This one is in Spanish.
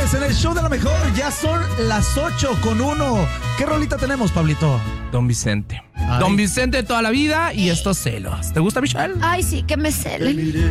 tardes en el show de la mejor. Ya son las 8:01. ¿Qué rolita tenemos, Pablito? Don Vicente. Ay. Don Vicente de toda la vida y estos celos. ¿Te gusta, Michelle? Ay, sí, que me celen.